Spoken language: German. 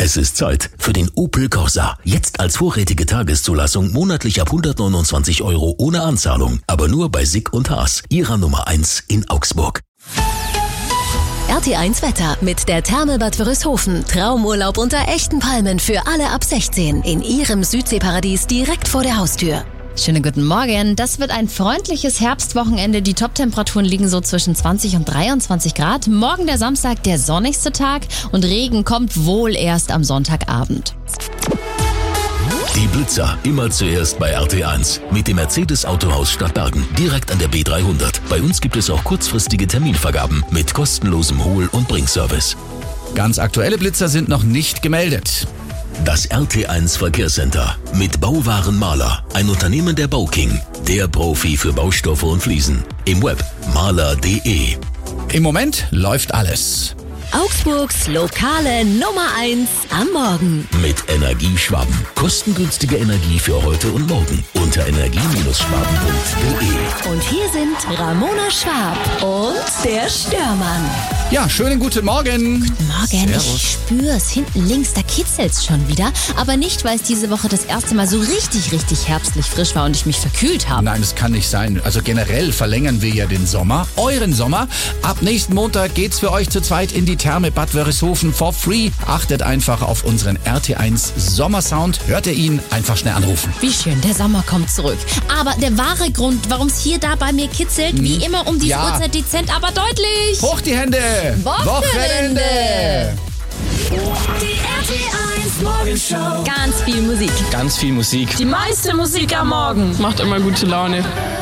Es ist Zeit für den Opel Corsa. Jetzt als vorrätige Tageszulassung monatlich ab 129 € ohne Anzahlung. Aber nur bei Sick und Haas, ihrer Nummer 1 in Augsburg. RT1 Wetter mit der Therme-Bad Wörishofen. Traumurlaub unter echten Palmen für alle ab 16 in ihrem Südseeparadies direkt vor der Haustür. Schönen guten Morgen. Das wird ein freundliches Herbstwochenende. Die Top-Temperaturen liegen so zwischen 20 und 23 Grad. Morgen der Samstag, der sonnigste Tag und Regen kommt wohl erst am Sonntagabend. Die Blitzer immer zuerst bei RT1 mit dem Mercedes Autohaus Stadtbergen direkt an der B300. Bei uns gibt es auch kurzfristige Terminvergaben mit kostenlosem Hol- und Bringservice. Ganz aktuelle Blitzer sind noch nicht gemeldet. Das RT1 Verkehrscenter mit Bauwaren Mahler, ein Unternehmen der Bauking, der Profi für Baustoffe und Fliesen. Im Web mahler.de. Im Moment läuft alles. Augsburgs lokale Nummer 1 am Morgen. Mit Energieschwaben. Kostengünstige Energie für heute und morgen. Unter energie-schwaben.de. Und hier sind Ramona Schwab und der Störmann. Ja, schönen guten Morgen. Guten Morgen. Servus. Ich spür's. Hinten links, da kitzelt's schon wieder. Aber nicht, weil es diese Woche das erste Mal so richtig herbstlich frisch war und ich mich verkühlt habe. Nein, das kann nicht sein. Also generell verlängern wir ja den Sommer, euren Sommer. Ab nächsten Montag geht's für euch zu zweit in die Therme Bad Wörishofen for free. Achtet einfach auf unseren RT1 Sommersound. Hört ihr ihn? Einfach schnell anrufen. Wie schön, der Sommer kommt zurück. Aber der wahre Grund, warum es hier da bei mir kitzelt, wie immer um diese Uhrzeit dezent, aber deutlich. Hoch die Hände! Wochenende! Die RT1 Morgenshow. Ganz viel Musik. Ganz viel Musik. Die meiste Musik am Morgen. Macht immer gute Laune.